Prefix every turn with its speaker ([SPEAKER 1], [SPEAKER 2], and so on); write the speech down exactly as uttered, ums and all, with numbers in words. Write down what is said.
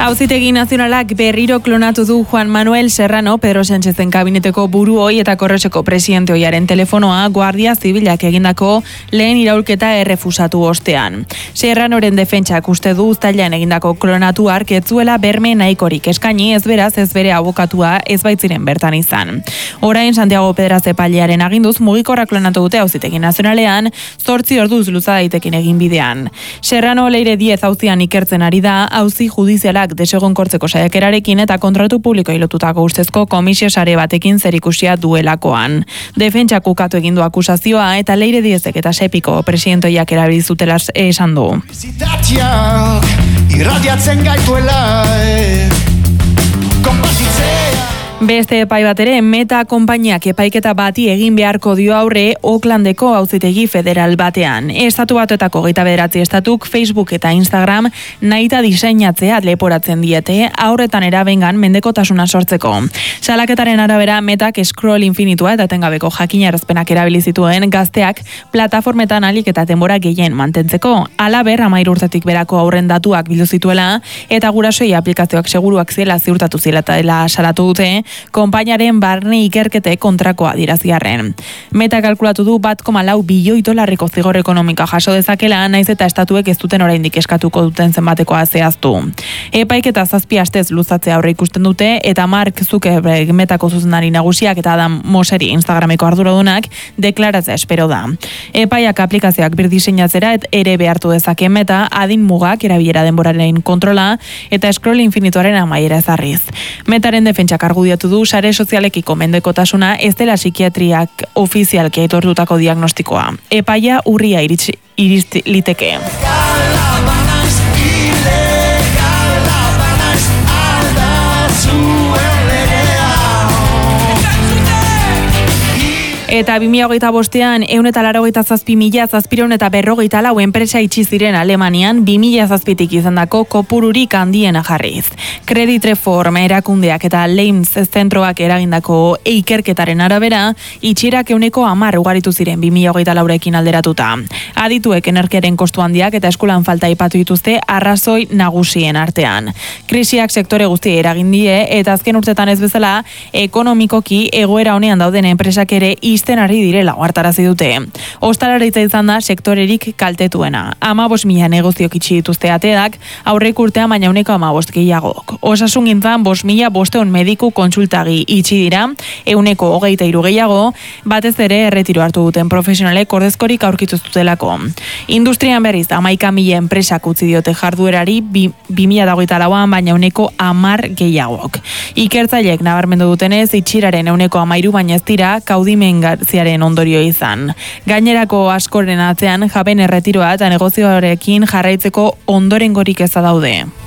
[SPEAKER 1] Auzitegi Nazionalak berriro klonatu du Juan Manuel Serrano, Pedro Sánchezen kabineteko buru ohi eta Korreseko presidente ohiaren telefonoa Guardia Zibilak egindako lehen iraulketa errefusatu ostean. Serranoren defentsak uste du uztailean egindako klonatu hark ez zuela berme nahikorik eskaini, ez beraz ez bere abokatua ez baitziren bertan izan. Orain Santiago Pedraz epailearen aginduz mugikorra klonatu dute Auzitegi Nazionalean, zortzi orduz luza daitekin egin bidean. Serrano leire diez auzian ikertzen ari da, auzi judizialak desegonkortzeko saiakerarekin eta kontratu publikoei lotutako ustezko komisio sare batekin zerikusia duelakoan. Defentsak ukatu egin du akusazioa eta leire diezek eta sepiko presidentoiak erabili zutela esan du.
[SPEAKER 2] Irradiatzen gaituela, eh.
[SPEAKER 1] Beste epai bat ere, Meta konpainiak epaiketa bati egin beharko dio aurre Oaklandeko auzitegi federal batean. Estatu batuetako hogeita bederatzi estatuk Facebook eta Instagram nahita diseinatzea leporatzen diete aurretan erabengan mendekotasuna sortzeko. Salaketaren arabera Metak scroll infinitua eta etengabeko jakinarazpenak erabili zituen gazteak plataformetan alik eta denbora gehien mantentzeko. Halaber, hamairu urtetik berako aurren datuak bildu zituela eta gurasoi aplikazioak seguruak zela ziurtatu zela dela salatu dute, konpainaren barne ikerkete kontrakoa diraziarren. Meta kalkulatu du bat koma lau bilioi dolarreko zigor ekonomika jaso dezakela, naiz eta estatuek ez duten oraindik eskatuko duten zenbatekoa zehaztu. Epaiketa zazpi astez luzatzea aurre ikusten dute eta Mark Zuckerberg Metako zuzendari nagusiak eta Adam Mosseri Instagrameko arduradunak deklaratzea espero da. Epaiak aplikazioak birdiseinatzera et ere behartu dezake Meta adin mugak erabilera denboraren kontrola eta scroll infinituaren amaiera ezarriz. Metaren defentsak argudiatu du sare sozialekiko mendekotasuna ez dela psikiatriak ofizialki aitortutako diagnostikoa. Epaia urria iritsi irist liteke. Eta bi mila hogeita bostean ehun eta laurogeita zazpi mila zazpiehun eta berrogeita lau enpresa itxi ziren Alemanian bi mila zazpitik izandako kopururik handiena jarriz. Credit Reform erakundeak eta Leims zentroak eragindako ikerketaren arabera, itxierak ehuneko hamar ugaritu ziren bi mila hogeita laurekin alderatuta. Adituek energiaren kostu handiak eta eskulan falta aipatu dituzte arrazoi nagusien artean. Krisiak sektore guztia eragin die eta azken urtetan ez bezala ekonomikoki egoera honean dauden enpresak ere izten ari direla ohartarazi dute. Ostalaritza izan da sektorerik kaltetuena. hamabost mila negoziok itxi dituzte ateak, aurreko urtean baina ehuneko hamabost gehiagok. Osasungintzan bost mila bostehun mediku kontsultagi itxi dira, ehuneko hogeita hiru gehiago, batez ere erretiro hartu duten profesionalek ordezkorik aurkitu zutelako. Industrian berriz hamaika mila enpresak utzi diote jarduerari bi mila hogeita lauan baina ehuneko hamar gehiagok. Ikertzaileek nabarmendu dutenez itxiraren ehuneko hamairu baina ez dira kaudimen ziaren ondorio izan. Gainerako askoren atzean jaben erretiroa eta negozioarekin jarraitzeko ondorengorik ez daude.